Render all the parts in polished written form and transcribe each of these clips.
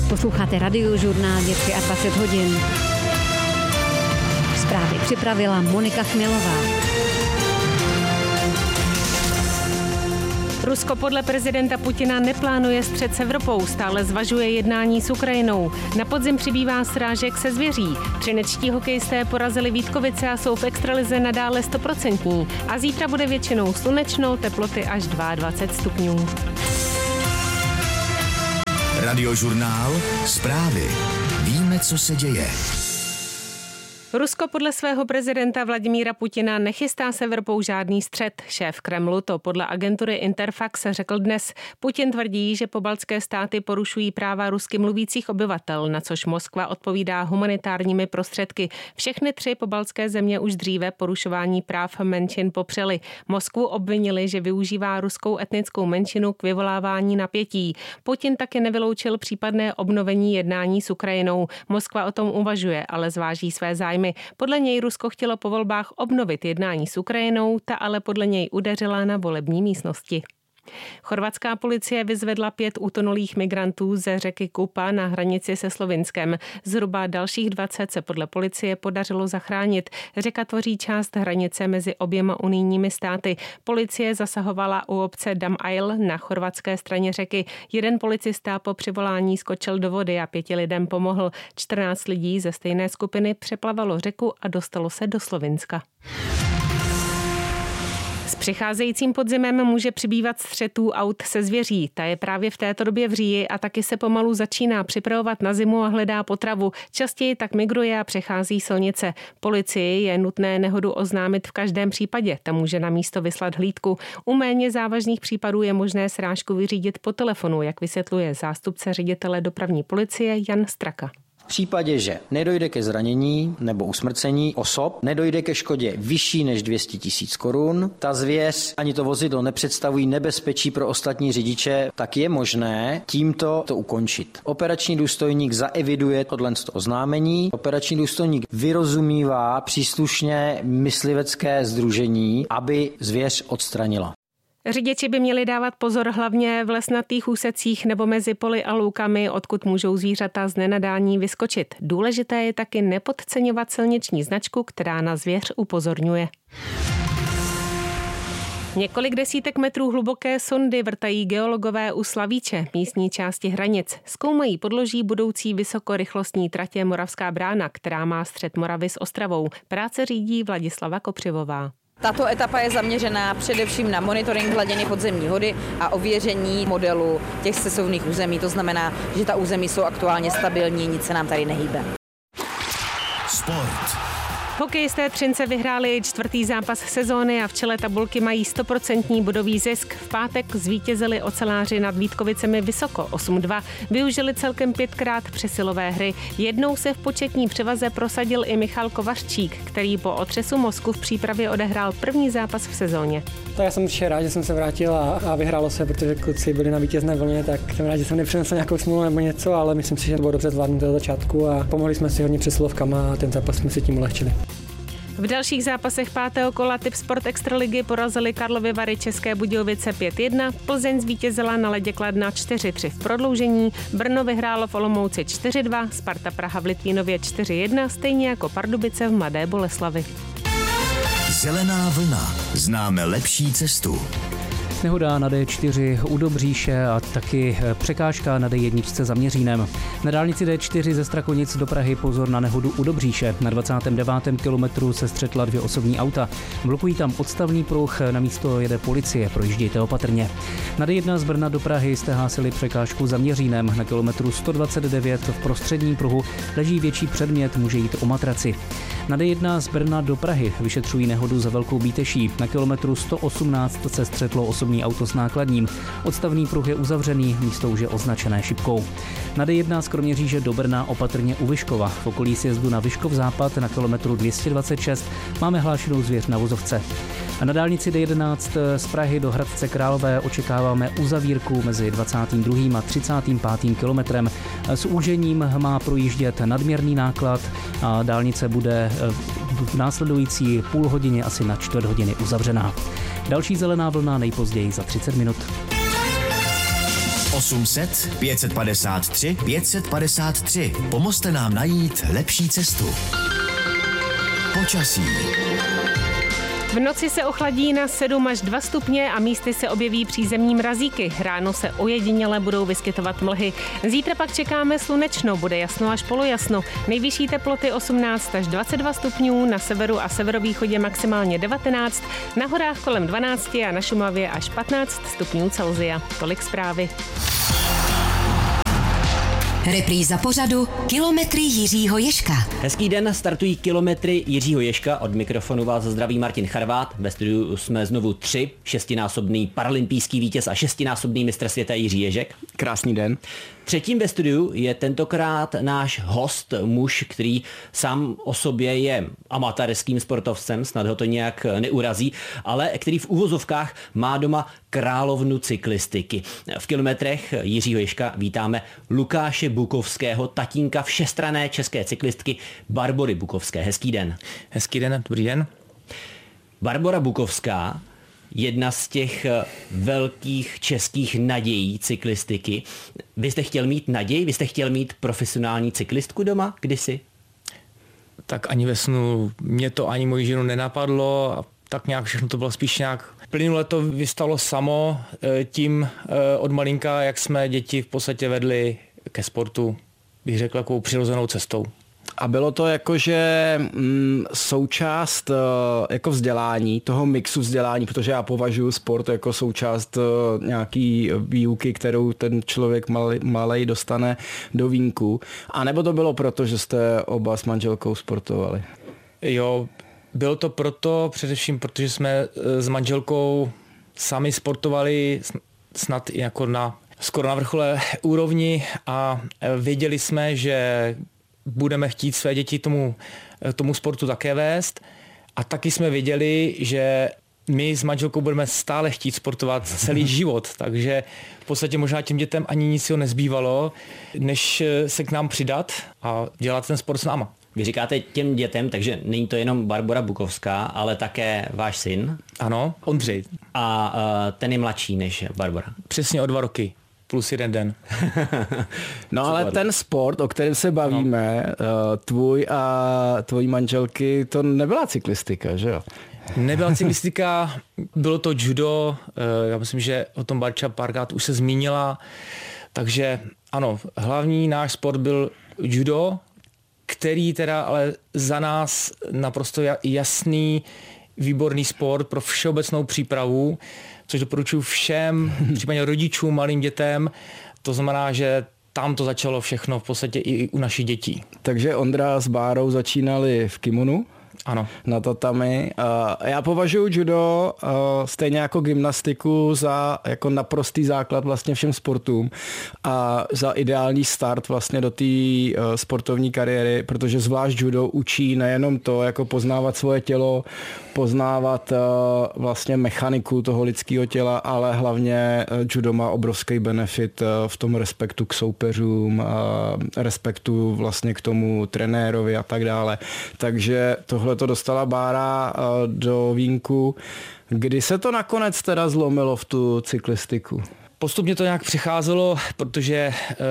Posloucháte Radiožurnál, je 23 hodin. Zprávy připravila Monika Chmělová. Rusko podle prezidenta Putina neplánuje střet s Evropou, stále zvažuje jednání s Ukrajinou. Na podzim přibývá srážek se zvěří. Třinečtí hokejisté porazili Vítkovice a jsou v extralize nadále 100%. A zítra bude většinou slunečno, teploty až 22 stupňů. Radiožurnál, zprávy. Víme, co se děje. Rusko podle svého prezidenta Vladimíra Putina nechystá s Evropou žádný střet. Šéf Kremlu to podle agentury Interfax řekl dnes. Putin tvrdí, že pobaltské státy porušují práva rusky mluvících obyvatel, na což Moskva odpovídá humanitárními prostředky. Všechny 3 pobaltské země už dříve porušování práv menšin popřely. Moskvu obvinili, že využívá ruskou etnickou menšinu k vyvolávání napětí. Putin také nevyloučil případné obnovení jednání s Ukrajinou. Moskva o tom uvažuje, ale zváží své zájmy. Podle něj Rusko chtělo po volbách obnovit jednání s Ukrajinou, ta ale podle něj udeřila na volební místnosti. Chorvatská policie vyzvedla 5 utonulých migrantů ze řeky Kupa na hranici se Slovinskem. Zhruba dalších 20 se podle policie podařilo zachránit. Řeka tvoří část hranice mezi oběma unijními státy. Policie zasahovala u obce Damajl na chorvatské straně řeky. Jeden policista po přivolání skočil do vody a 5 lidem pomohl. 14 lidí ze stejné skupiny přeplavalo řeku a dostalo se do Slovinska. S přicházejícím podzimem může přibývat střetů aut se zvěří. Ta je právě v této době v říji a taky se pomalu začíná připravovat na zimu a hledá potravu. Častěji tak migruje a přechází silnice. Policii je nutné nehodu oznámit v každém případě. Ta může na místo vyslat hlídku. U méně závažných případů je možné srážku vyřídit po telefonu, jak vysvětluje zástupce ředitele dopravní policie Jan Straka. V případě, že nedojde ke zranění nebo usmrcení osob, nedojde ke škodě vyšší než 200 000 korun, ta zvěř ani to vozidlo nepředstavují nebezpečí pro ostatní řidiče, tak je možné tímto to ukončit. Operační důstojník zaeviduje tohle oznámení, operační důstojník vyrozumívá příslušně myslivecké sdružení, aby zvěř odstranila. Řidiči by měli dávat pozor hlavně v lesnatých úsecích nebo mezi poli a loukami, odkud můžou zvířata z nenadání vyskočit. Důležité je taky nepodceňovat silniční značku, která na zvěř upozorňuje. Několik desítek metrů hluboké sondy vrtají geologové u Slavíče, místní části hranic. Zkoumají podloží budoucí vysokorychlostní tratě Moravská brána, která má střed Moravy s Ostravou. Práce řídí Vladislava Kopřivová. Tato etapa je zaměřená především na monitoring hladiny podzemní vody a ověření modelu těch sesuvných území. To znamená, že ta území jsou aktuálně stabilní, nic se nám tady nehýbe. Sport. Hokejisté Třince vyhráli 4. zápas sezóny a v čele tabulky mají 100% bodový zisk. V pátek zvítězili oceláři nad Vítkovicemi vysoko 8-2. Využili celkem 5krát přesilové hry. Jednou se v početní převaze prosadil i Michal Kovařčík, který po otřesu mozku v přípravě odehrál první zápas v sezóně. Tak já jsem určitě rád, že jsem se vrátil a vyhrálo se, protože kluci byli na vítězné vlně, tak jsem rád, že jsem nepřinesl nějakou smůlu nebo něco, ale myslím si, že to bylo dobře zvládnuté od začátku a pomohli jsme si hodně přesilovkama a ten zápas jsme si tím ulehčili. V dalších zápasech 5. kola Tipsport Extraligy porazili Karlovy Vary České Budějovice 5-1, Plzeň zvítězila na ledě Kladna 4-3 v prodloužení, Brno vyhrálo v Olomouci 4-2, Sparta Praha v Litvínově 4-1, stejně jako Pardubice v Mladé Boleslavi. Zelená vlna. Známe lepší cestu. Nehoda na D4 u Dobříše a taky překážka na D1 za Měřínem. Na dálnici D4 ze Strakonic do Prahy pozor na nehodu u Dobříše. Na 29. kilometru se střetla 2 osobní auta. Blokují tam odstavný pruh, na místo jede policie, projíždějte opatrně. Na D1 z Brna do Prahy jste hásili překážku za Měřínem. Na kilometru 129 v prostředním pruhu leží větší předmět, může jít o matraci. Na D1 z Brna do Prahy vyšetřují nehodu za Velkou Bíteší. Na kilometru 118 se střetlo osobní auto s nákladním. Odstavný pruh je uzavřený, místo už je označené šipkou. Na D1 z Kroměříže do Brna opatrně u Vyškova. V okolí sjezdu na Vyškov západ na kilometru 226 máme hlášenou zvěř na vozovce. A na dálnici D11 z Prahy do Hradce Králové očekáváme uzavírku mezi 22. a 35. kilometrem. S úžením má projíždět nadměrný náklad a dálnice bude v následující půl hodině asi na 4 hodiny uzavřená. Další zelená vlna nejpozději za 30 minut. 800 553 553. Pomozte nám najít lepší cestu. Počasí. V noci se ochladí na 7 až 2 stupně a místy se objeví přízemní mrazíky. Ráno se ojediněle budou vyskytovat mlhy. Zítra pak čekáme slunečno, bude jasno až polojasno. Nejvyšší teploty 18 až 22 stupňů, na severu a severovýchodě maximálně 19, na horách kolem 12 a na Šumavě až 15 stupňů Celsia. Tolik zprávy. Repríza pořadu Kilometry Jiřího Ježka. Hezký den, startují Kilometry Jiřího Ježka. Od mikrofonu vás zdraví Martin Charvát. Ve studiu jsme znovu 3, 6násobný paralympijský vítěz a 6násobný mistr světa Jiří Ježek. Krásný den. Třetím ve studiu je tentokrát náš host, muž, který sám o sobě je amatérským sportovcem, snad ho to nějak neurazí, ale který v uvozovkách má doma královnu cyklistiky. V Kilometrech Jiřího Ježka vítáme Lukáše Bukovského, tatínka všestranné české cyklistky Barbory Bukovské. Hezký den. Hezký den, dobrý den. Barbora Bukovská, jedna z těch velkých českých nadějí cyklistiky. Vy jste chtěl mít naději? Vy jste chtěl mít profesionální cyklistku doma kdysi? Tak ani ve snu mě to ani moji ženu nenapadlo a tak nějak všechno to bylo spíš nějak plynule to vystalo samo tím od malinka, jak jsme děti v podstatě vedli ke sportu, bych řekl, takovou přirozenou cestou. A bylo to jakože součást jako vzdělání, toho mixu vzdělání, protože já považuji sport jako součást nějaký výuky, kterou ten člověk malej dostane do vínku. A nebo to bylo proto, že jste oba s manželkou sportovali? Jo, bylo to proto, především protože jsme s manželkou sami sportovali snad jako skoro na vrchole úrovni a věděli jsme, že budeme chtít své děti tomu sportu také vést a taky jsme věděli, že my s manželkou budeme stále chtít sportovat celý život, takže v podstatě možná těm dětem ani nic jiného nezbývalo, než se k nám přidat a dělat ten sport s náma. Vy říkáte těm dětem, takže není to jenom Barbora Bukovská, ale také váš syn. Ano, Ondřej. A ten je mladší než Barbora. Přesně o 2 roky. Plus 1 den. No ale ten sport, o kterém se bavíme, tvůj a tvojí manželky, to nebyla cyklistika, že jo? Nebyla cyklistika, bylo to judo, já myslím, že o tom Barča párkrát už se zmínila, takže ano, hlavní náš sport byl judo, který teda ale za nás naprosto jasný, výborný sport pro všeobecnou přípravu, což doporučuji všem, případně rodičům, malým dětem. To znamená, že tam to začalo všechno v podstatě i u našich dětí. Takže Ondra s Bárou začínali v kimonu? Ano. Na tatami. Já považuji judo stejně jako gymnastiku za jako naprostý základ vlastně všem sportům a za ideální start vlastně do té sportovní kariéry, protože zvlášť judo učí nejenom to, jako poznávat svoje tělo, poznávat vlastně mechaniku toho lidského těla, ale hlavně judo má obrovský benefit v tom respektu k soupeřům, respektu vlastně k tomu trenérovi a tak dále. Takže tohle to dostala Bára do vínku. Kdy se to nakonec teda zlomilo v tu cyklistiku? Postupně to nějak přicházelo, protože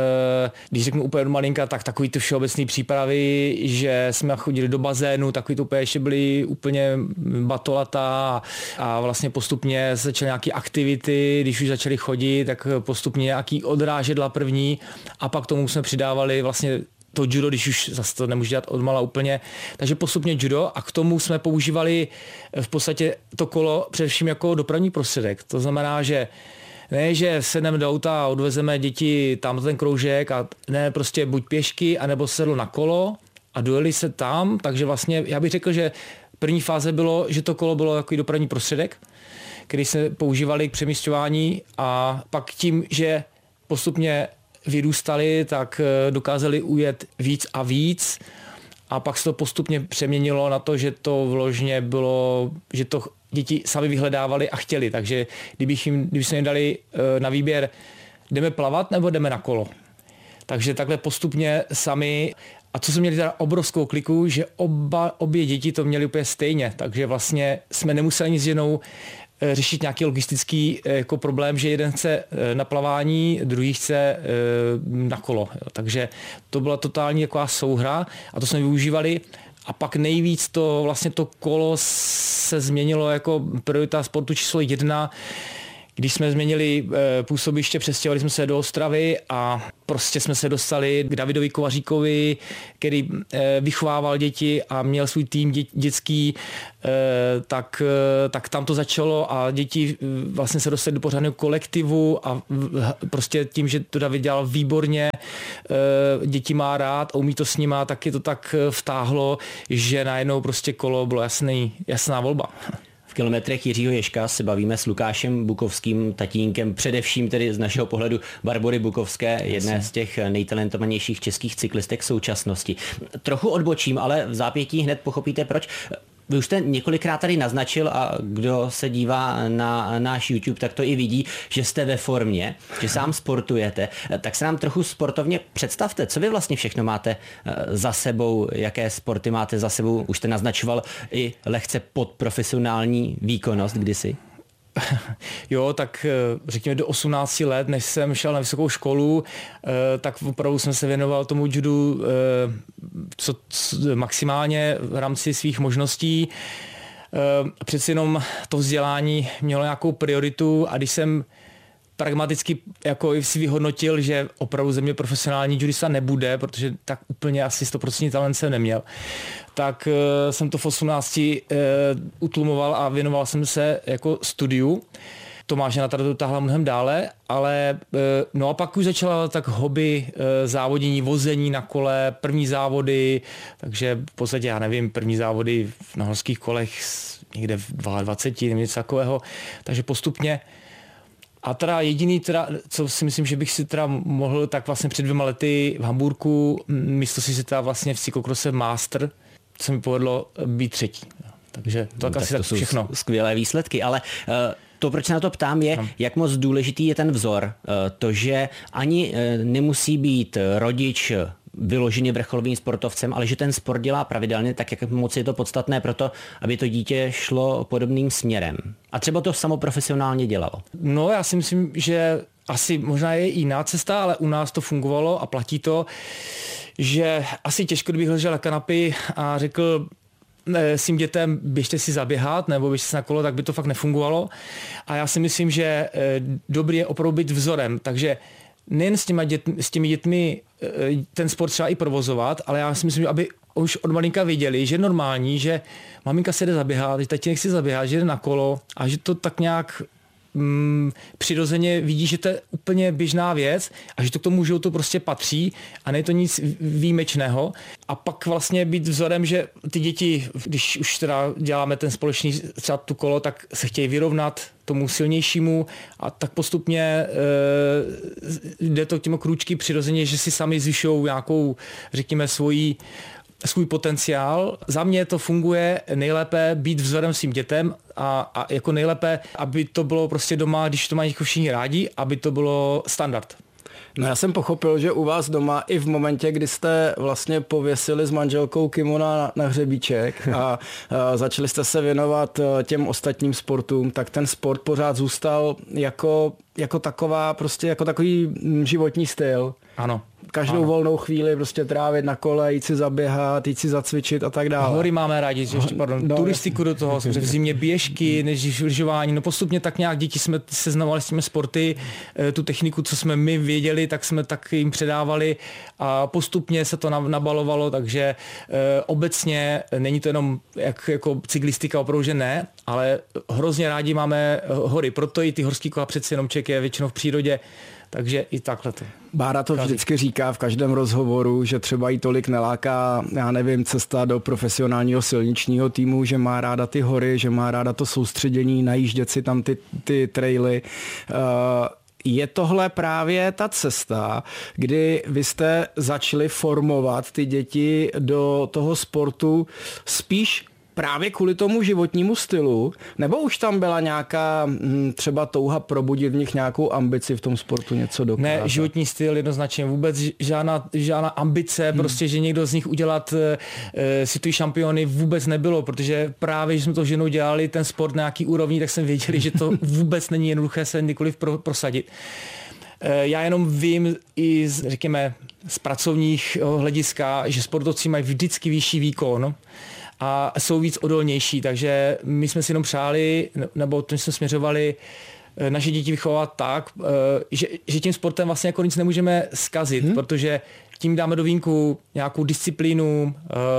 když řeknu úplně malinka, tak takový ty všeobecné přípravy, že jsme chodili do bazénu, takový to úplně ještě byly úplně batolata a vlastně postupně začaly nějaké aktivity, když už začali chodit, tak postupně nějaký odrážedla první a pak tomu jsme přidávali vlastně to judo, když už zase to nemůžu dělat odmala úplně. Takže postupně judo a k tomu jsme používali v podstatě to kolo především jako dopravní prostředek. To znamená, že ne, že sedneme do auta a odvezeme děti tam ten kroužek a ne prostě buď pěšky, anebo sedlo na kolo a dojeli se tam, takže vlastně já bych řekl, že první fáze bylo, že to kolo bylo jako dopravní prostředek, který se používali k přemísťování a pak tím, že postupně vyrůstali, tak dokázali ujet víc a víc a pak se to postupně přeměnilo na to, že to vložně bylo, že to děti sami vyhledávali a chtěli, takže kdybychom jim dali na výběr, jdeme plavat nebo jdeme na kolo. Takže takhle postupně sami, a co jsme měli teda obrovskou kliku, že obě děti to měly úplně stejně, takže vlastně jsme nemuseli nic s ženou řešit nějaký logistický jako problém, že jeden chce na plavání, druhý chce na kolo. Jo. Takže to byla totální taková souhra a to jsme využívali. A pak nejvíc to kolo se změnilo jako priorita sportu číslo 1, když jsme změnili působiště, přestěhovali jsme se do Ostravy a prostě jsme se dostali k Davidovi Kovaříkovi, který vychovával děti a měl svůj tým dětský, tak tam to začalo a děti vlastně se dostali do pořádného kolektivu a prostě tím, že to David dělal výborně, děti má rád a umí to s nima, tak je to tak vtáhlo, že najednou prostě kolo bylo jasná volba. V kilometrech Jiřího Ježka se bavíme s Lukášem Bukovským, tatínkem především tedy z našeho pohledu Barbory Bukovské, jedné z těch nejtalentovanějších českých cyklistek současnosti. Trochu odbočím, ale v zápětí hned pochopíte proč. Vy už jste několikrát tady naznačil a kdo se dívá na náš YouTube, tak to i vidí, že jste ve formě, že sám sportujete. Tak se nám trochu sportovně představte, co vy vlastně všechno máte za sebou, jaké sporty máte za sebou. Už jste naznačoval i lehce podprofesionální výkonnost kdysi. Jo, tak řekněme do 18 let, než jsem šel na vysokou školu, tak opravdu jsem se věnoval tomu judu co maximálně v rámci svých možností. Přeci jenom to vzdělání mělo nějakou prioritu a když jsem pragmaticky jako si vyhodnotil, že opravdu ze mě profesionální judista nebude, protože tak úplně asi 100% talent jsem neměl, tak jsem to v 18 utlumoval a věnoval jsem se jako studiu. Tomáš na to táhla mnohem dále, ale no a pak už začala tak hobby závodění, vození na kole, první závody, takže v podstatě já nevím, první závody na horských kolech někde v 22 nebo něco takového, takže postupně. A teda jediný, co si myslím, že bych si teda mohl, tak vlastně před 2 lety v Hamburku, místo si teda vlastně v cyklokrose Master, co mi povedlo být 3. Takže to tak asi tak všechno. Skvělé výsledky, ale to, proč se na to ptám, je, jak moc důležitý je ten vzor. To, že ani nemusí být rodič vyloženě vrcholovým sportovcem, ale že ten sport dělá pravidelně, tak jak moc je to podstatné pro to, aby to dítě šlo podobným směrem. A třeba to samo profesionálně dělalo. No, já si myslím, že asi možná je jiná cesta, ale u nás to fungovalo a platí to, že asi těžko, kdybych ležel na kanapy a řekl s tím dětem běžte si zaběhat nebo běžte si na kolo, tak by to fakt nefungovalo. A já si myslím, že dobrý je opravdu být vzorem, takže nejen s těmi dětmi ten sport třeba i provozovat, ale já si myslím, že aby už od malinka viděli, že je normální, že maminka se jde zaběhat, že tatínek si zaběhat, že jde na kolo a že to tak nějak přirozeně vidí, že to je úplně běžná věc a že to k tomu životu prostě patří a není to nic výjimečného. A pak vlastně být vzorem, že ty děti, když už teda děláme ten společný třeba tu kolo, tak se chtějí vyrovnat tomu silnějšímu a tak postupně jde to těmi krůčky přirozeně, že si sami zvyšují nějakou, řekněme, svůj potenciál. Za mě to funguje nejlépe být vzorem svým dětem a jako nejlépe, aby to bylo prostě doma, když to mají všichni rádi, aby to bylo standard. No já jsem pochopil, že u vás doma i v momentě, kdy jste vlastně pověsili s manželkou kimona na hřebíček a začali jste se věnovat těm ostatním sportům, tak ten sport pořád zůstal jako taková, prostě jako takový životní styl. Ano. Každou volnou chvíli prostě trávit na kole, jít si zaběhat, jít si zacvičit a tak dále. Hory máme rádi, turistiku do toho, v zimě běžky, než lyžování. No postupně tak nějak děti jsme seznamovali s těmi sporty, tu techniku, co jsme my věděli, tak jsme tak jim předávali a postupně se to nabalovalo, takže obecně není to jenom jako cyklistika, opravdu, že ne, ale hrozně rádi máme hory, proto i ty horský kola přeci jenom člověk je většinou v přírodě. Takže i takhle to. Bára to vždycky říká v každém rozhovoru, že třeba jí tolik neláká, já nevím, cesta do profesionálního silničního týmu, že má ráda ty hory, že má ráda to soustředění, najíždět si tam ty traily. Je tohle právě ta cesta, kdy vy jste začali formovat ty děti do toho sportu spíš právě kvůli tomu životnímu stylu, nebo už tam byla nějaká třeba touha probudit v nich nějakou ambici v tom sportu něco dokázat? Ne, životní styl jednoznačně vůbec žádná ambice, prostě, že někdo z nich udělat světový šampiony vůbec nebylo, protože právě, že jsme to ženou dělali ten sport na nějaký úrovni, tak jsem věděli, že to vůbec není jednoduché se kdykoliv prosadit. Já jenom vím i řekněme z pracovních hlediska, že sportovci mají vždycky vyšší výkon a jsou víc odolnější, takže my jsme si jenom přáli, nebo to jsme směřovali naše děti vychovat tak, že tím sportem vlastně jako nic nemůžeme zkazit, protože tím dáme do vínku nějakou disciplínu,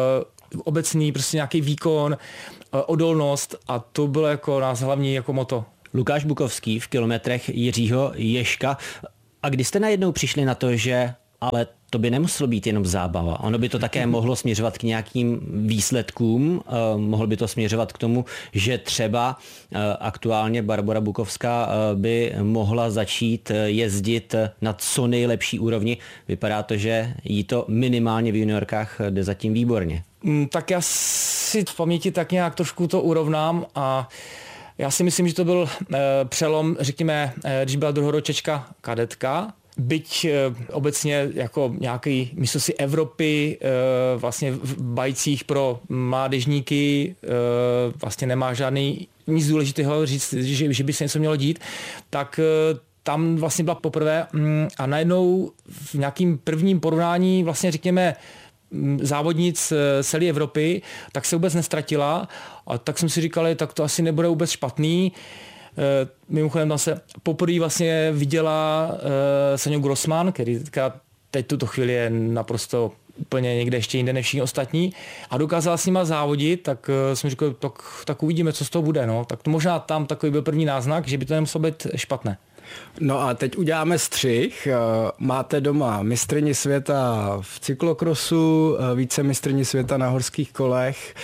obecný prostě nějaký výkon, odolnost a to bylo jako nás hlavní jako motto. Lukáš Bukovský v kilometrech Jiřího Ježka. A kdy jste najednou přišli na to, že ale to by nemuselo být jenom zábava. Ono by to také mohlo směřovat k nějakým výsledkům, mohlo by to směřovat k tomu, že třeba aktuálně Barbora Bukovská by mohla začít jezdit na co nejlepší úrovni. Vypadá to, že jí to minimálně v juniorkách jde zatím výborně. Tak já si v paměti tak nějak trošku to urovnám a já si myslím, že to byl přelom, řekněme, když byla druhoročečka kadetka, byť obecně jako nějaký mistrovství Evropy vlastně v bajcích pro mládežníky vlastně nemá žádný nic důležitého říct, že by se něco mělo dít, tak tam vlastně byla poprvé a najednou v nějakým prvním porovnání vlastně řekněme závodnic celé Evropy, tak se vůbec nestratila a tak jsme si říkali, tak to asi nebude vůbec špatný. Mimochodem tam se poprvé vlastně viděla Saňu Grossman, který teď tuto chvíli je naprosto úplně někde ještě jinde než všichni ostatní a dokázala s nima závodit, tak jsme říkali, tak uvidíme, co z toho bude. No. Tak to možná tam takový byl první náznak, že by to nemuselo být špatné. No a teď uděláme střih. Máte doma mistryni světa v cyklokrosu, vícemistryni světa na horských kolech,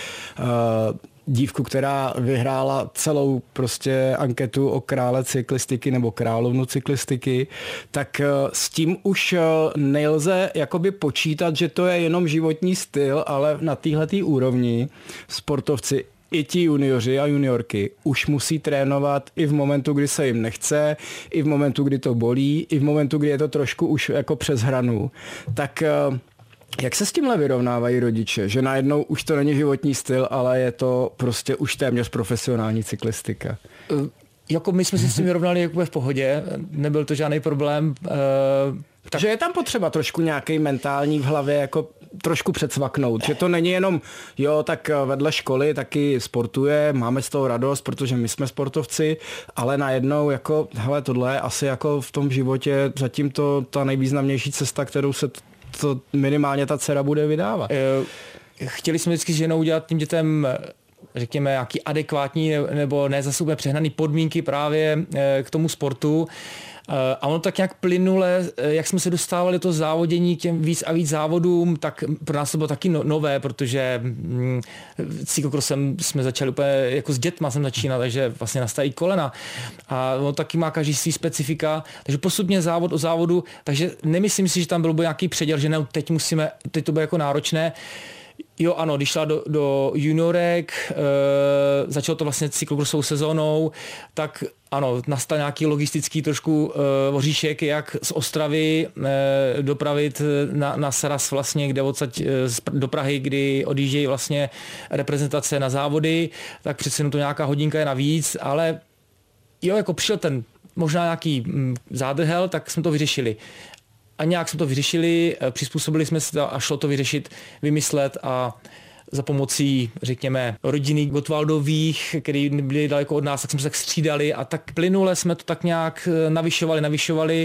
dívku, která vyhrála celou prostě anketu o krále cyklistiky nebo královnu cyklistiky, tak s tím už nelze jakoby počítat, že to je jenom životní styl, ale na téhletý úrovni sportovci i ti junioři a juniorky už musí trénovat i v momentu, kdy se jim nechce, i v momentu, kdy to bolí, i v momentu, kdy je to trošku už jako přes hranu. Tak jak se s tímhle vyrovnávají rodiče? Že najednou už to není životní styl, ale je to prostě už téměř profesionální cyklistika. Jako my jsme si s tím vyrovnali jako v pohodě, nebyl to žádný problém. Takže je tam potřeba trošku nějaký mentální v hlavě jako trošku předsvaknout, že to není jenom, jo, tak vedle školy taky sportuje, máme z toho radost, protože my jsme sportovci, ale najednou jako, hele, tohle je asi jako v tom životě zatím to ta nejvýznamnější cesta, kterou se to minimálně ta dcera bude vydávat. Chtěli jsme vždycky s ženou udělat tím dětem řekněme nějaký adekvátní nebo ne zase úplně přehnaný podmínky právě k tomu sportu. A ono tak nějak plynule, jak jsme se dostávali to závodění k těm víc a víc závodům, tak pro nás to bylo taky nové, protože cyklokrosem jsme začali úplně, jako s dětma jsem začínal, takže vlastně nastají kolena. A ono taky má každý svý specifika, takže postupně závod o závodu, takže nemyslím si, že tam byl nějaký předěl, že ne, teď to bude jako náročné. Jo, ano, když šla do juniorek, začalo to vlastně cyklokrosovou sezónou, tak ano, nastal nějaký logistický trošku oříšek, jak z Ostravy dopravit na Saras vlastně, kde odsaď do Prahy, kdy odjíždějí vlastně reprezentace na závody, tak přece jenom to nějaká hodinka je navíc, ale jo, jako přišel ten možná nějaký zádrhel, tak jsme to vyřešili. A nějak jsme to vyřešili, přizpůsobili jsme se to a šlo to vyřešit, vymyslet a za pomocí, řekněme, rodiny Gottwaldových, který byli daleko od nás, tak jsme se tak střídali a tak plynule jsme to tak nějak navyšovali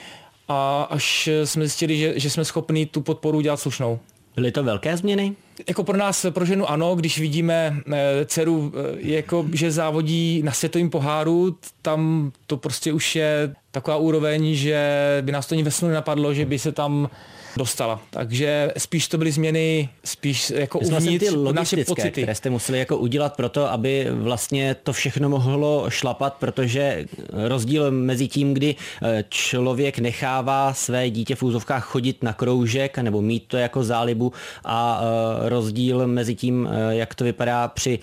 a až jsme zjistili, že jsme schopni tu podporu dělat slušnou. Byly to velké změny? Jako pro nás, pro ženu ano, když vidíme dceru, jako, že závodí na světovém poháru, tam to prostě už je taková úroveň, že by nás to ani ve snu nenapadlo, že by se tam dostala. Takže spíš to byly změny, spíš jako uvnitř naše pocity, které jste museli jako udělat pro to, aby vlastně to všechno mohlo šlapat, protože rozdíl mezi tím, kdy člověk nechává své dítě v úzovkách chodit na kroužek nebo mít to jako zálibu a rozdíl mezi tím, jak to vypadá při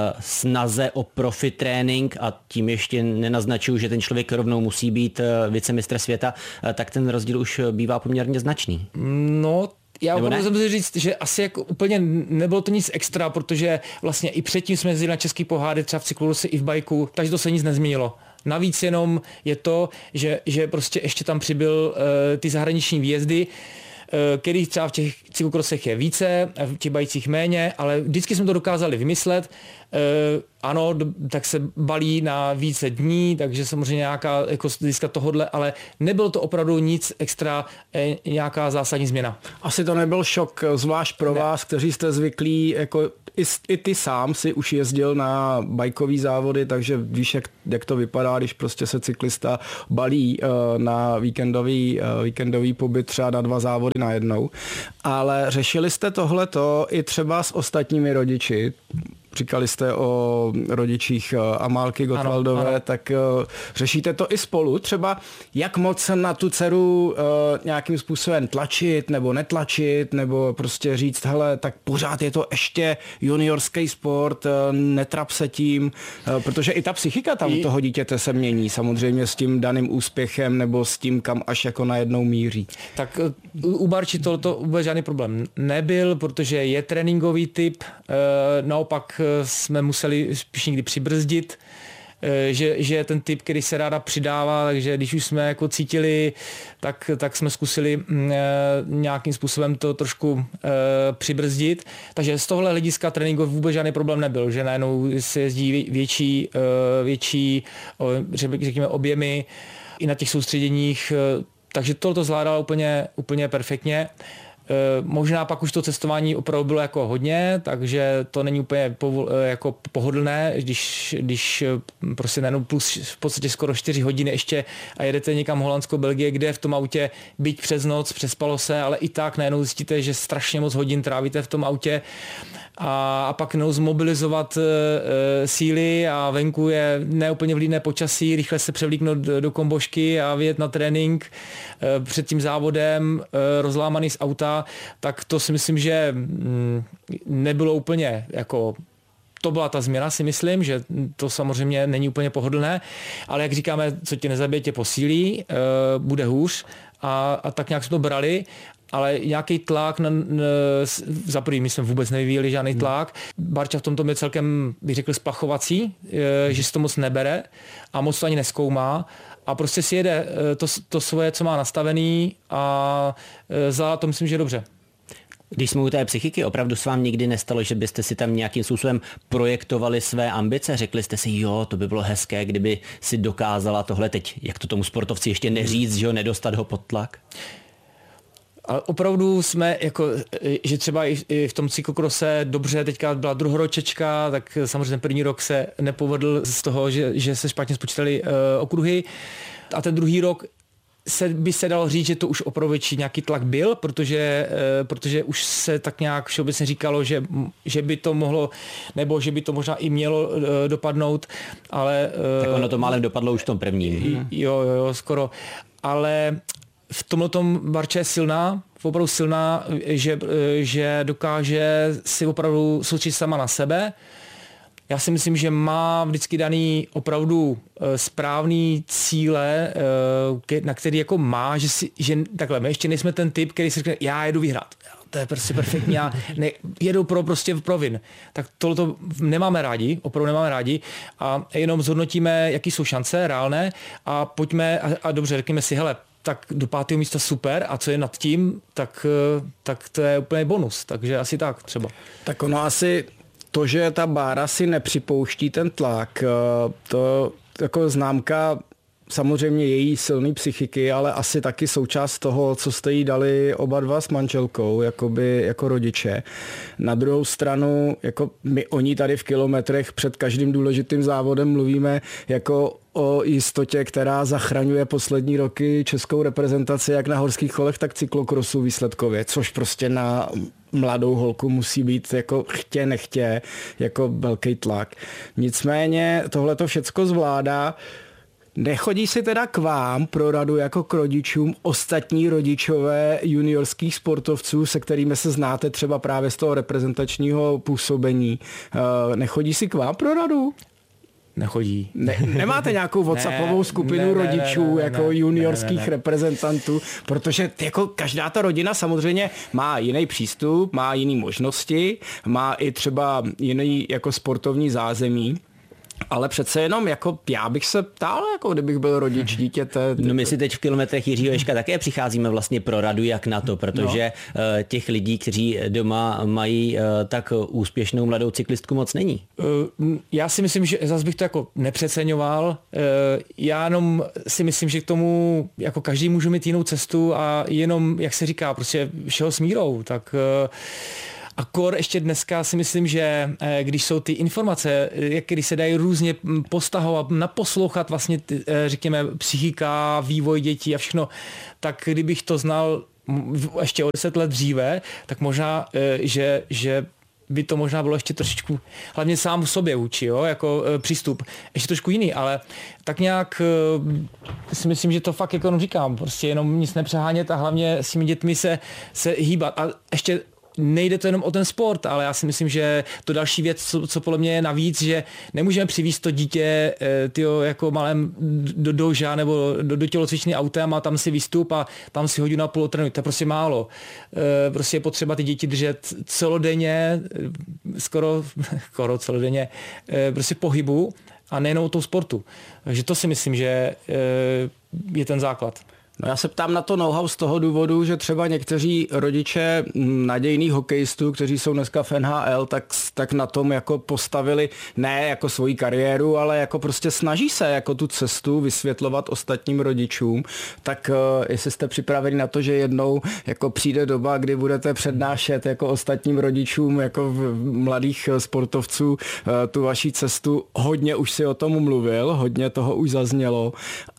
snaze o profi trénink a tím ještě nenaznačuju, že ten člověk rovnou musí být vicemistr světa, tak ten rozdíl už bývá poměrně značný. No, já opravdu jsem říct, že asi jako úplně nebylo to nic extra, protože vlastně i předtím jsme jezdili na český poháry, třeba v cykloruse i v bajku, takže to se nic nezměnilo. Navíc jenom je to, že prostě ještě tam přibyl ty zahraniční výjezdy, kterých třeba v těch cyklokrosech je více, v těch bajcích méně, ale vždycky jsme to dokázali vymyslet. Ano, tak se balí na více dní, takže samozřejmě nějaká jako získat tohodle, ale nebylo to opravdu nic extra, nějaká zásadní změna. Asi to nebyl šok, zvlášť pro vás, kteří jste zvyklí, jako i ty sám si už jezdil na bajkový závody, takže víš, jak to vypadá, když prostě se cyklista balí na víkendový pobyt třeba na 2 závody najednou. Ale řešili jste tohleto i třeba s ostatními rodiči? Říkali jste o rodičích Amálky Gottwaldové, ano. Tak řešíte to i spolu? Třeba jak moc na tu dceru nějakým způsobem tlačit nebo netlačit, nebo prostě říct, hele, tak pořád je to ještě juniorský sport, netrap se tím, protože i ta psychika tam u toho dítěte se mění, samozřejmě s tím daným úspěchem nebo s tím, kam až jako najednou míří. Tak u Barči to vůbec žádný problém nebyl, protože je tréninkový typ, naopak jsme museli spíš někdy přibrzdit, že je ten typ, který se ráda přidává, takže když už jsme jako cítili, tak jsme zkusili nějakým způsobem to trošku přibrzdit. Takže z tohle hlediska tréninku vůbec žádný problém nebyl, že najednou se jezdí větší řekněme, objemy i na těch soustředěních, takže tohle zvládala úplně perfektně. Možná pak už to cestování opravdu bylo jako hodně, takže to není úplně jako pohodlné, když prostě najednou plus v podstatě skoro 4 hodiny ještě a jedete někam Holandsko, Belgie, kde v tom autě byť přes noc, přespalo se, ale i tak najednou zjistíte, že strašně moc hodin trávíte v tom autě a pak zmobilizovat síly a venku je neúplně vlídné počasí, rychle se převlíknout do kombošky a vyjet na trénink před tím závodem, rozlámaný z auta, tak to si myslím, že nebylo úplně jako... To byla ta změna, si myslím, že to samozřejmě není úplně pohodlné, ale jak říkáme, co tě nezabije, tě posílí, bude hůř a tak nějak jsme to brali, ale nějaký tlak, za prvý my jsme vůbec nevyvíjeli žádný tlak. Barča v tomto je celkem, bych řekl, splachovací, že si to moc nebere a moc to ani nezkoumá a prostě si jede to svoje, co má nastavený a za to myslím, že je dobře. Když jsme u té psychiky, opravdu s vám nikdy nestalo, že byste si tam nějakým způsobem projektovali své ambice? Řekli jste si, jo, to by bylo hezké, kdyby si dokázala tohle teď, jak to tomu sportovci ještě neříct, že jo, nedostat ho pod tlak? Ale opravdu jsme, jako, že třeba i v tom cyklokrose dobře, teďka byla druhoročečka, tak samozřejmě ten první rok se nepovedl z toho, že se špatně spočítali okruhy a ten druhý rok by se dalo říct, že to už opravdu nějaký tlak byl, protože už se tak nějak všeobecně říkalo, že by to mohlo, nebo že by to možná i mělo dopadnout, ale... Tak ono to málem dopadlo už v tom prvním. Jo, skoro. Ale v tomhletom Barča je silná, opravdu silná, že dokáže si opravdu soustředit sama na sebe. Já si myslím, že má vždycky daný opravdu správný cíle, na který jako má, že takhle, my ještě nejsme ten typ, který si řekne, já jedu vyhrát. To je prostě perfektní, já jedu pro win. Tak tohle nemáme rádi, opravdu nemáme rádi a jenom zhodnotíme, jaký jsou šance reálné a pojďme a dobře, řekněme si, hele, tak do 5. místa super a co je nad tím, tak to je úplně bonus, takže asi tak třeba. Tak ono asi to, že ta Bára si nepřipouští ten tlak, to jako známka samozřejmě její silný psychiky, ale asi taky součást toho, co jste jí dali oba dva s manželkou, jakoby, jako rodiče. Na druhou stranu, jako my o ní tady v Kilometrech před každým důležitým závodem mluvíme jako o jistotě, která zachraňuje poslední roky českou reprezentaci jak na horských kolech, tak cyklokrosu výsledkově, což prostě na mladou holku musí být jako chtě nechtě, jako velký tlak. Nicméně tohle to všecko zvládá. Nechodí si teda k vám pro radu jako k rodičům ostatní rodičové juniorských sportovců, se kterými se znáte třeba právě z toho reprezentačního působení. Nechodí si k vám pro radu? Nechodí. Nemáte nějakou WhatsAppovou skupinu rodičů jako juniorských reprezentantů, protože jako každá ta rodina samozřejmě má jiný přístup, má jiný možnosti, má i třeba jiný jako sportovní zázemí. Ale přece jenom jako já bych se ptal, jako kdybych byl rodič dítěte. No my si teď v Kilometrech Jiřího Ježka také přicházíme vlastně pro radu jak na to, protože těch lidí, kteří doma mají tak úspěšnou mladou cyklistku moc není. Já si myslím, že zase bych to jako nepřeceňoval. Já jenom si myslím, že k tomu jako každý může mít jinou cestu a jenom, jak se říká, prostě všeho s mírou, tak a kor ještě dneska si myslím, že když jsou ty informace, když se dají různě postahovat, naposlouchat vlastně, řekněme, psychika, vývoj dětí a všechno, tak kdybych to znal ještě o 10 let dříve, tak možná, že by to možná bylo ještě trošičku, hlavně sám sobě učí, jo, jako přístup, ještě trošku jiný, ale tak nějak si myslím, že to fakt jako říkám, prostě jenom nic nepřehánět a hlavně s těmi dětmi se hýbat a ještě nejde to jenom o ten sport, ale já si myslím, že to další věc, co podle mě je navíc, že nemůžeme přivízt to dítě jako malém do doža nebo do tělocvičny autem a tam si výstup a tam si hodinu a půl trénuj. To je prostě málo. Prostě je potřeba ty děti držet celodenně, skoro celodenně, prostě pohybu a nejenom o tom sportu. Takže to si myslím, že je ten základ. No já se ptám na to know-how z toho důvodu, že třeba někteří rodiče nadějných hokejistů, kteří jsou dneska v NHL, tak na tom jako postavili ne jako svoji kariéru, ale jako prostě snaží se jako tu cestu vysvětlovat ostatním rodičům. Tak jestli jste připraveni na to, že jednou jako přijde doba, kdy budete přednášet jako ostatním rodičům jako mladých sportovců tu vaší cestu, hodně už si o tom mluvil, hodně toho už zaznělo,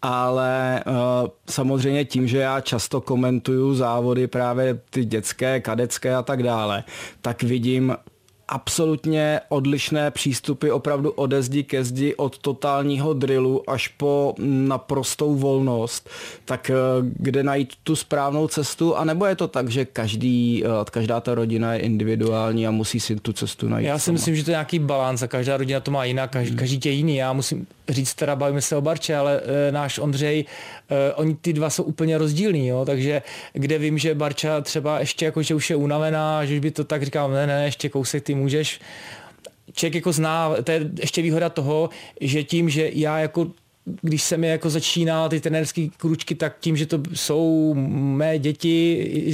ale samozřejmě tím, že já často komentuju závody právě ty dětské, kadecké a tak dále, tak vidím absolutně odlišné přístupy opravdu ode zdi ke zdi, od totálního drillu až po naprostou volnost. Tak kde najít tu správnou cestu? A nebo je to tak, že každá ta rodina je individuální a musí si tu cestu najít? Já si myslím, že to je nějaký balans a každá rodina to má jinak, každý je jiný. Já musím říct, teda bavíme se o Barče, ale náš Ondřej, oni ty dva jsou úplně rozdílní, jo? Takže kde vím, že Barča třeba ještě jako, že už je unavená, že už by to tak říkal, ne, ještě kousek ty můžeš. Člověk jako zná, to je ještě výhoda toho, že tím, že já jako když jsem je jako začínal ty trenérské kručky, tak tím, že to jsou mé děti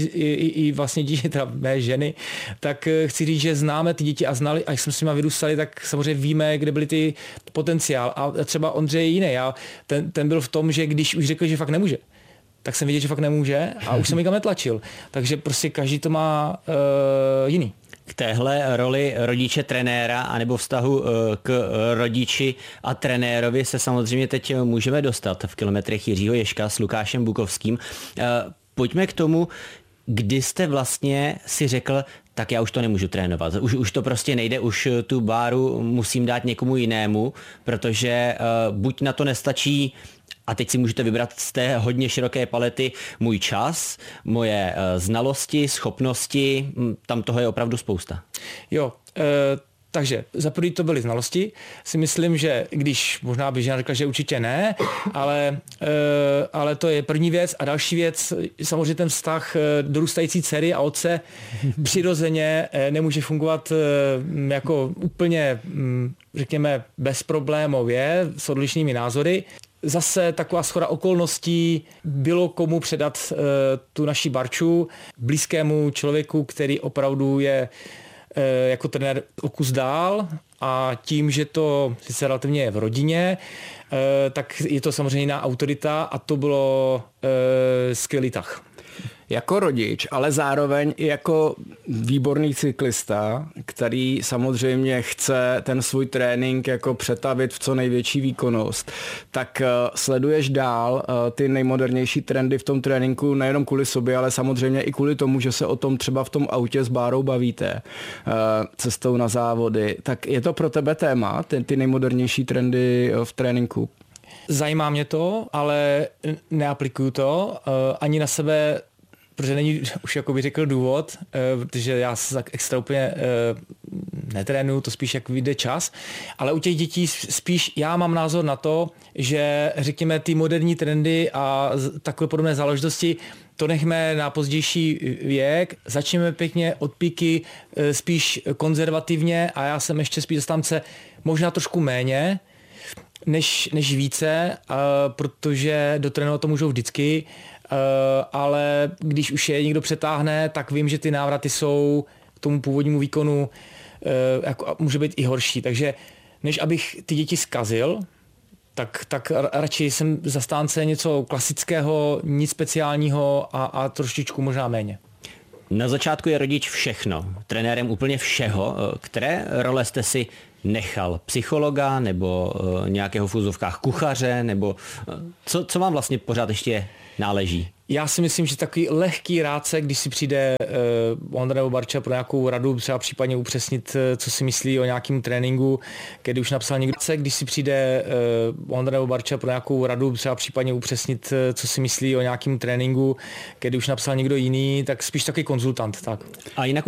i vlastně děti, teda mé ženy, tak chci říct, že známe ty děti a znali, a jak jsme s nimi vyrůstali, tak samozřejmě víme, kde byly ty potenciál. A třeba Ondřej je jiný. Ten byl v tom, že když už řekl, že fakt nemůže, tak jsem viděl, že fakt nemůže a už jsem nikam netlačil. Takže prostě každý to má jiný. K téhle roli rodiče trenéra anebo vztahu k rodiči a trenérovi se samozřejmě teď můžeme dostat v Kilometrech Jiřího Ježka s Lukášem Bukovským. Pojďme k tomu, kdy jste vlastně si řekl, tak já už to nemůžu trénovat. Už to prostě nejde, už tu báru musím dát někomu jinému, protože buď na to nestačí, a teď si můžete vybrat z té hodně široké palety můj čas, moje znalosti, schopnosti, tam toho je opravdu spousta. Jo, takže za první to byly znalosti. Si myslím, že když možná by žena řekla, že určitě ne, ale to je první věc. A další věc, samozřejmě ten vztah dorůstající dcery a otce přirozeně nemůže fungovat jako úplně, řekněme, bezproblémově s odlišnými názory. Zase taková shoda okolností, bylo komu předat tu naši Barču, blízkému člověku, který opravdu je jako trenér o kus dál a tím, že to sice relativně je v rodině, tak je to samozřejmě jiná autorita a to bylo skvělý tah. Jako rodič, ale zároveň i jako výborný cyklista, který samozřejmě chce ten svůj trénink jako přetavit v co největší výkonnost, tak sleduješ dál ty nejmodernější trendy v tom tréninku nejenom kvůli sobě, ale samozřejmě i kvůli tomu, že se o tom třeba v tom autě s Bárou bavíte cestou na závody. Tak je to pro tebe téma, ty nejmodernější trendy v tréninku? Zajímá mě to, ale neaplikuju to ani na sebe, protože není už jako by řekl důvod, protože já se tak extra úplně netrénuju, to spíš jak vyjde čas, ale u těch dětí spíš já mám názor na to, že řekněme ty moderní trendy a takové podobné záležitosti to nechme na pozdější věk, začneme pěkně od píky spíš konzervativně a já jsem ještě spíš zastánce možná trošku méně, než více, protože dotrénovat to můžou vždycky, ale když už je někdo přetáhne, tak vím, že ty návraty jsou k tomu původnímu výkonu jako může být i horší. Takže než abych ty děti zkazil, tak radši jsem zastánce něco klasického, nic speciálního a trošičku možná méně. Na začátku je rodič všechno, trenérem úplně všeho. Které role jste si nechal? Psychologa nebo nějakého v úzovkách kuchaře? Nebo co vám vlastně pořád ještě náleží? Já si myslím, že takový lehký rádce, když si přijde Ondra nebo Barča pro nějakou radu, třeba případně upřesnit, co si myslí o nějakém tréninku, když už napsal někdo, když si přijde Ondra nebo Barča pro nějakou radu, třeba případně upřesnit, co si myslí o nějakém tréninku, když už napsal někdo jiný, tak spíš takový konzultant. Tak. A jinak